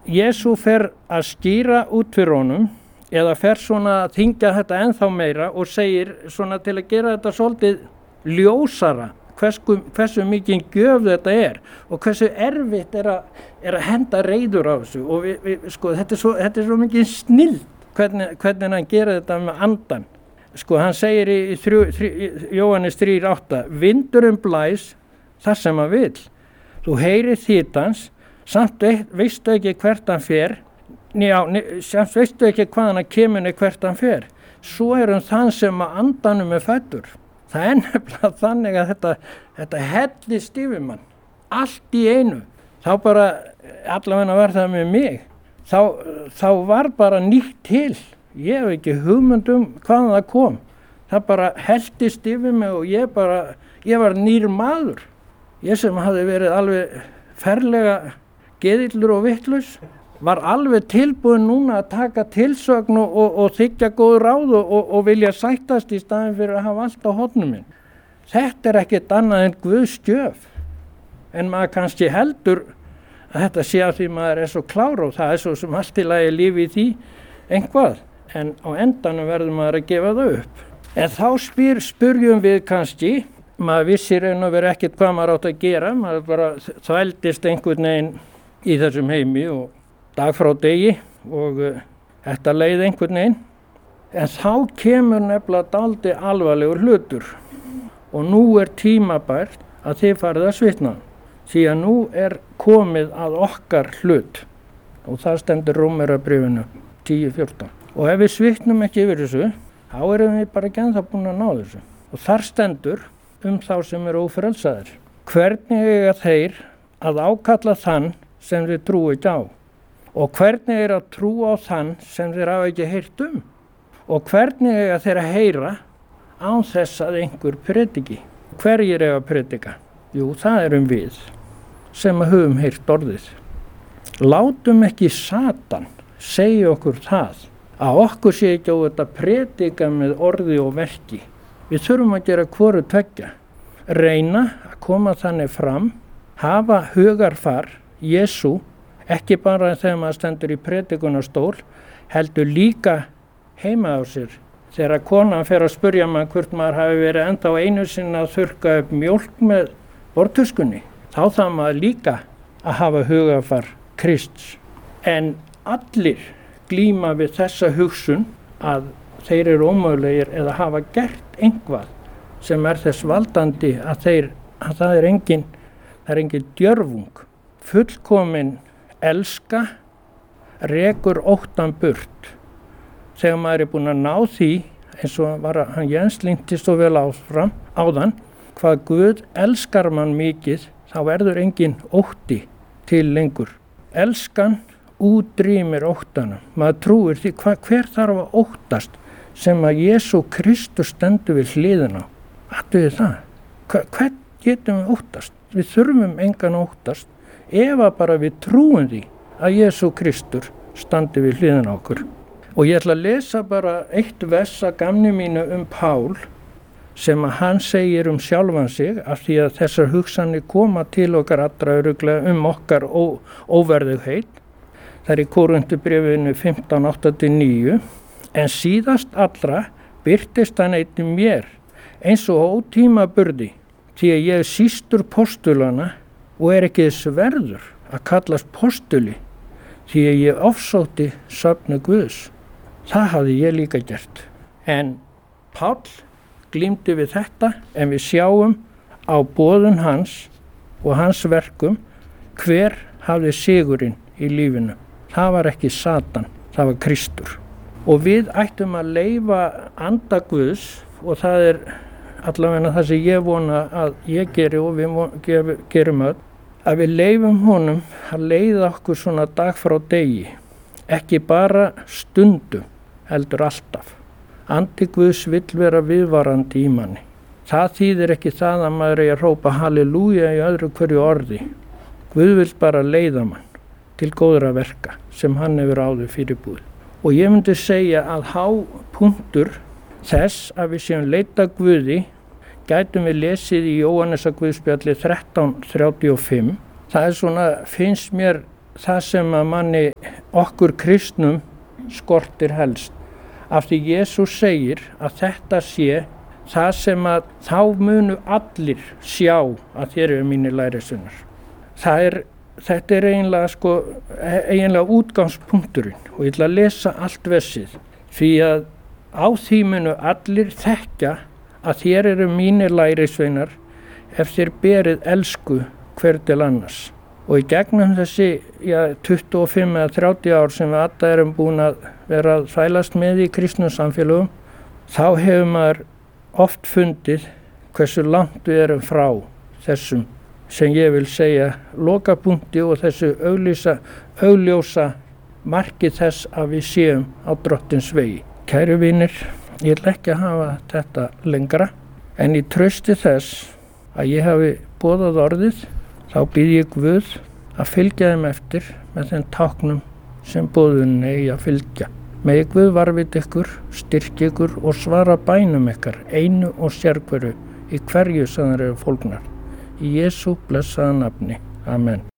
Jesú fer að skýra út fyrir honum eða fer svona að þyngja þetta ennþá meira og segir svona til að gera þetta svolítið ljósara hversu mikið gjöf þetta og hversu erfitt er að henda reiður á þessu og þetta er svo mikið snill hvernig hann gerir þetta með andan. Hann segir í Jóhannes 3:8 vindurinn blæs þar sem hann vill. Þú heyrir þýt hans, samt veistu ekki hvert hann fer, samt veistu ekki hvaðan hann kemur niður hvert hann fer. Svo þann sem að andanum fæddur. Það nefnilega þannig að þetta hellist yfir mann, allt í einu. Þá bara, allavega var það með mig, þá var bara nýtt til. Ég hef ekki hugmynd hvaðan það kom. Það bara helltist yfir mig og ég var nýr maður. Ég sem hafði verið alveg ferlega geðillur og vitlaus, var alveg tilbúin núna að taka tilsögn og þiggja góð ráð og vilja sættast í staðinn fyrir að hafa allt á hornum minn. Þetta ekkert annað en Guðs gjöf. En maður kannski heldur að þetta sé að því maður svo klár og það svo sem allt í lagi lífi í því einhvað. En á endanum verður maður að gefa það upp. En þá spyrjum við kannski, maður vissi raun og veru ekkert hvað maður átt að gera, maður bara þvældist einhvern veginn í þessum heimi og dag frá degi og þetta leið einhvern veginn. En þá kemur nefnilega dálítið alvarlegur hlutur og nú tímabært að þið farið að svitna. Því að nú komið að okkar hlut og það stendur Rómverjabréfinu 10:14. Og ef við svitnum ekki yfir þessu, þá við bara ekki ennþá búin að ná þessu. Og þar stendur þá sem ófrelsaðir. Hvernig eiga þeir að ákalla þann sem þeir trúi ekki á? Og hvernig að trúa á þann sem þeir hafa ekki heyrt Og hvernig eiga þeir að heyra án þess að einhver prediki? Hverjir eiga að predika? Jú, það við sem höfum heyrt orðið. Látum ekki Satan segja okkur það að okkur sé ekki á þetta predika með orði og verki. Við þurfum að gera hvoru tveggja. Reyna að koma þannig fram, hafa hugarfar Jesú, ekki bara þegar maður stendur í predikunarstól, heldur líka heima á sér. Þegar konan fer að spurja maður hvort maður hafi verið ennþá einu sinni að þurrka upp mjólk með borðtuskunni, þá þarf maður líka að hafa hugarfar Krists. En allir glíma við þessa hugsun að þeir ómögulegir eða hafa gert einhvað sem þess valdandi að það engin djörfung. Fullkomin elska rekur óttan burt. Þegar maður búinn að ná því, eins og hann Jens lýnti svo vel áðan, hvað Guð elskar mann mikið, þá verður engin ótti til lengur. Elskan útrýmir óttanum. Maður trúir því hver þarf að óttast sem að Jesú Kristus stendur við hliðina á. Ættu þið það? Hvern getum við óttast? Við þurfum engan óttast ef að bara við trúum því að Jesú Kristur standi við hliðina á okkur. Og ég ætla að lesa bara eitt vers að gamni mínu Pál sem að hann segir sjálfan sig af því að þessar hugsanir koma til okkar allra örugglega okkar óverðugheit. Það í Kórinthubréfinu 15:8-9. En síðast allra birtist hann einnig mér eins og ótímaburði, því að ég sístur postulana og ekki þess verður að kallast postuli, því að ég ofsótti söfnu Guðs. Það hafði ég líka gert. En Páll glímdi við þetta, en við sjáum á boðun hans og hans verkum hver hafði sigurinn í lífinu. Það var ekki Satan, það var Kristur. Og við ættum að leyfa anda Guðs, og það allavega það sem ég vona að ég geri og við gerum öll, að við leyfum honum að leiða okkur svona dag frá degi, ekki bara stundum, heldur alltaf. Andi Guðs vill vera viðvarandi í manni. Það þýðir ekki það að maður að hrópa halleluja í öðru hverju orði. Guð vill bara leiða mann til góðra verka sem hann hefur áður fyrirbúið. Og ég myndi segja að hápunktur þess að við séum leita Guði gætum við lesið í Jóhannesarguðspjalli 13:35. Það svona, finnst mér það sem að manni okkur kristnum skortir helst. Af því Jesús segir að þetta sé það sem að þá munu allir sjá að þér eru mínir lærisveinar. Þetta er eiginlega útgangspunkturinn og ég ætla að lesa allt versið. Því að á því munu allir þekkja að þér eru mínir lærisveinar ef þér berið elsku hver til annars. Og í gegnum þessi 25 eða 30 ár sem við alla erum búin að vera að þvælast með í kristnum samfélögum, þá hefur maður oft fundið hversu langt við erum frá þessum sem ég vil segja lokapunkti og þessu augljósa marki þess að við séum á Drottins vegi. Kæru vinir, ég ætla ekki að hafa þetta lengra, en í trausti þess að ég hafi boðað orðið, þá býð ég Guð að fylgja þeim eftir með þeim táknum sem boðunni eigi að fylgja. Megi Guð varðvita ykkur, styrkja ykkur og svara bænum ykkar einu og sérhverju í hverju sem þeir eru fólgnar. Í Jesú blessaða nafni. Amen.